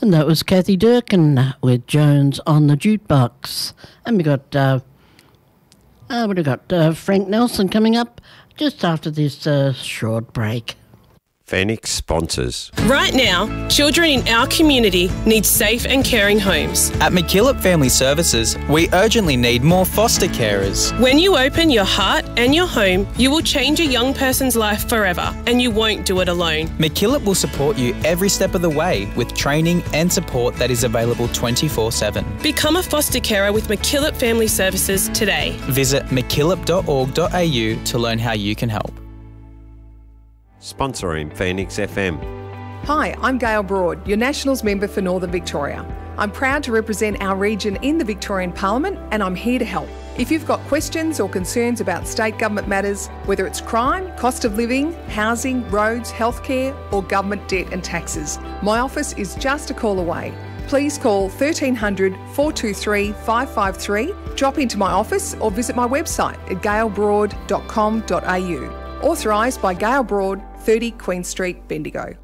And that was Kathy Durkin with Jones on the Jukebox. And we got Frank Nelson coming up just after this short break. Phoenix sponsors. Right now, children in our community need safe and caring homes. At McKillop Family Services, we urgently need more foster carers. When you open your heart and your home, you will change a young person's life forever, and you won't do it alone. McKillop will support you every step of the way with training and support that is available 24/7. Become a foster carer with McKillop Family Services today. Visit mckillop.org.au to learn how you can help. Sponsoring Phoenix FM. Hi, I'm Gail Broad, your Nationals member for Northern Victoria. I'm proud to represent our region in the Victorian Parliament, and I'm here to help. If you've got questions or concerns about state government matters, whether it's crime, cost of living, housing, roads, healthcare, or government debt and taxes, my office is just a call away. Please call 1300 423 553, drop into my office or visit my website at gailbroad.com.au. Authorised by Gail Broad, 30 Queen Street, Bendigo.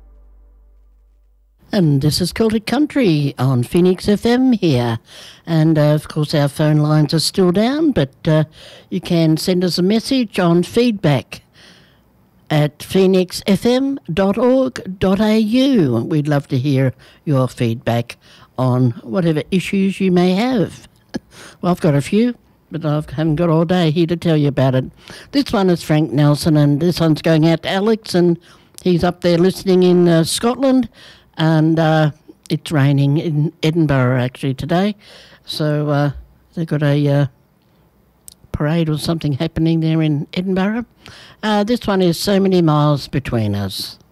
And this is Celtic Country on Phoenix FM here. And, of course, our phone lines are still down, but you can send us a message on feedback at phoenixfm.org.au. We'd love to hear your feedback on whatever issues you may have. Well, I've got a few, but I haven't got all day here to tell you about it. This one is Frank Nelson, and this one's going out to Alex, and he's up there listening in Scotland, and it's raining in Edinburgh actually today. So they've got a parade or something happening there in Edinburgh. This one is So Many Miles Between Us.